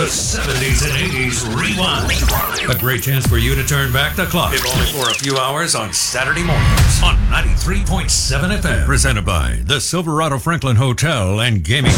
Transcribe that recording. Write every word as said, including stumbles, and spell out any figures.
seventies and eighties Rewind. A great chance for you to turn back the clock. If only for a few hours on Saturday mornings on ninety-three point seven F M. Presented by the Silverado Franklin Hotel and Gaming